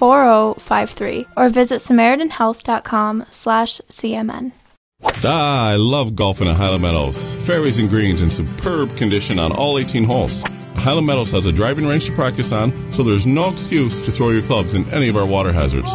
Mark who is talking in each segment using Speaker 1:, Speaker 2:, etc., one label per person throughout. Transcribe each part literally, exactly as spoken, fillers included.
Speaker 1: four zero five three or visit Samaritan Health dot com slash C M N.
Speaker 2: Ah, I love golfing at Highland Meadows. Fairways and greens in superb condition on all eighteen holes. Highland Meadows has a driving range to practice on, so there's no excuse to throw your clubs in any of our water hazards.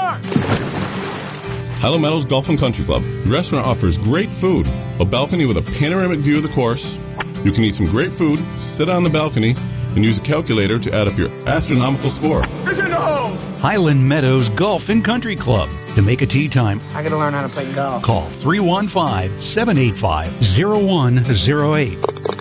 Speaker 2: Highland Meadows Golf and Country Club. The restaurant offers great food, a balcony with a panoramic view of the course. You can eat some great food, sit on the balcony, and use a calculator to add up your astronomical score.
Speaker 3: Highland Meadows Golf and Country Club. To make a tee time,
Speaker 4: I gotta learn how to play golf.
Speaker 3: Call three one five, seven eight five, zero one zero eight.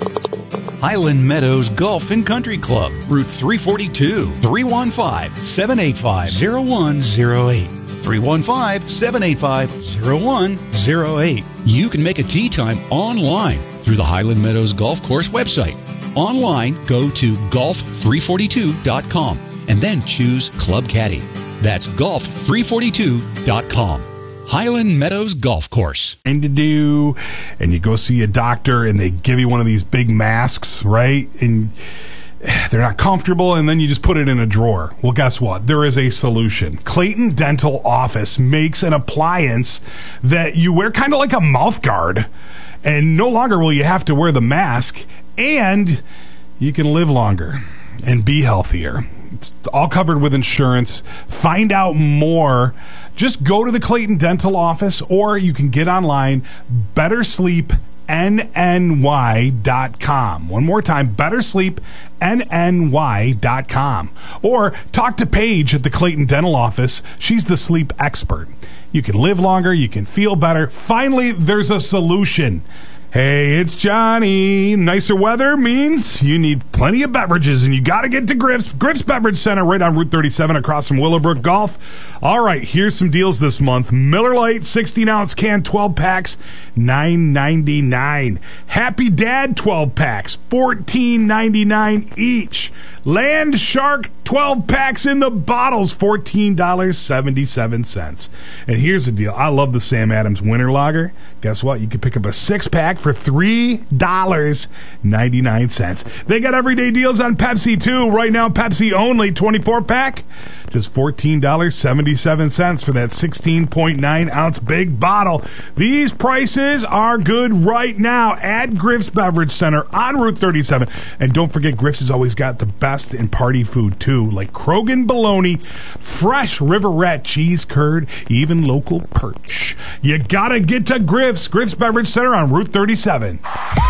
Speaker 3: Highland Meadows Golf and Country Club, Route three forty-two, three one five, seven eight five, zero one zero eight. three one five, seven eight five, zero one zero eight. You can make a tee time online through the Highland Meadows Golf Course website. Online, go to golf three forty-two dot com and then choose Club Caddy. That's golf three forty-two dot com. Highland Meadows Golf Course.
Speaker 5: And to do, and you go see a doctor and they give you one of these big masks, right? And they're not comfortable, and then you just put it in a drawer. Well, guess what? There is a solution. Clayton Dental Office makes an appliance that you wear kind of like a mouth guard, and no longer will you have to wear the mask, and you can live longer and be healthier. It's all covered with insurance. Find out more. Just go to the Clayton Dental Office, or you can get online, better sleep N N Y dot com. One more time, better sleep N N Y dot com. Or talk to Paige at the Clayton Dental Office. She's the sleep expert. You can live longer. You can feel better. Finally, there's a solution. Hey, it's Johnny. Nicer weather means you need plenty of beverages, and you got to get to Griff's. Griff's Beverage Center right on Route thirty-seven across from Willowbrook Golf. All right, here's some deals this month. Miller Lite, sixteen-ounce can, twelve packs, nine ninety-nine. Happy Dad, twelve packs, fourteen ninety-nine each. Land Shark, twelve packs in the bottles, fourteen dollars and seventy-seven cents. And here's the deal. I love the Sam Adams Winter Lager. Guess what? You can pick up a six-pack for three dollars and ninety-nine cents. They got everyday deals on Pepsi, too. Right now, Pepsi only, twenty-four pack, just fourteen dollars and seventy-seven cents for that sixteen point nine ounce big bottle. These prices are good right now at Griff's Beverage Center on Route thirty-seven. And don't forget, Griff's has always got the best in party food, too, like Krogan bologna, fresh River Rat cheese curd, even local perch. You gotta get to Griff's. Griff's Beverage Center on Route thirty-seven.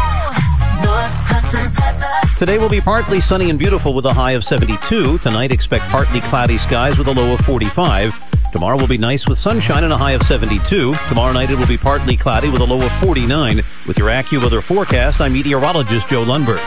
Speaker 6: Today will be partly sunny and beautiful with a high of seventy-two. Tonight, expect partly cloudy skies with a low of forty-five. Tomorrow will be nice with sunshine and a high of seventy-two. Tomorrow night, it will be partly cloudy with a low of forty-nine. With your AccuWeather forecast, I'm meteorologist Joe Lundberg.